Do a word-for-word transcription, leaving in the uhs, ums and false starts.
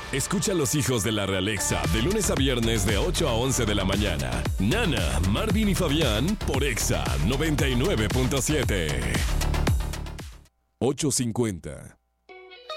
Escucha a los hijos de la Realexa de lunes a viernes de ocho a once de la mañana. Nana, Marvin y Fabián por Exa noventa y nueve punto siete. ocho cincuenta.